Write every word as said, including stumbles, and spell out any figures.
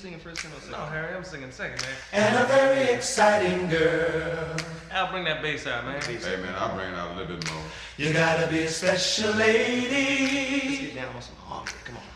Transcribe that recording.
singing first, tenor second? No, Harry, I'm singing second, man. And a very exciting girl. Al, bring that bass out, man. Hey, man, I'll bring it out a little bit more. You gotta be a special lady. Let's get down on some harmony. Come on.